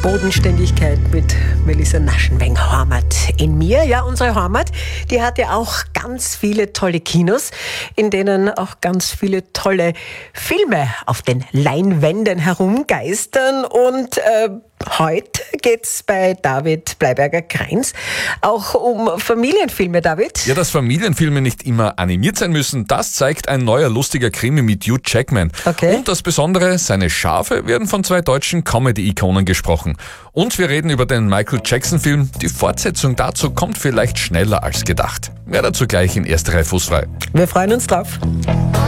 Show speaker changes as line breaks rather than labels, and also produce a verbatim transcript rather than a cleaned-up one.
Bodenständigkeit mit Melissa Naschenweng. Heimat in mir. Ja, unsere Heimat, die hat ja auch ganz viele tolle Kinos, in denen auch ganz viele tolle Filme auf den Leinwänden herumgeistern. Und äh, heute geht's bei David Bleiberger-Kreins auch um Familienfilme, David.
Ja, dass Familienfilme nicht immer animiert sein müssen, das zeigt ein neuer lustiger Krimi mit Hugh Jackman.
Okay.
Und das Besondere, seine Schafe werden von zwei deutschen Comedy-Ikonen gesprochen. Und wir reden über den Michael Jackson-Film. Die Fortsetzung dazu kommt vielleicht schneller als gedacht. Mehr dazu gleich in erster Reihe Fußfrei.
Wir freuen uns drauf.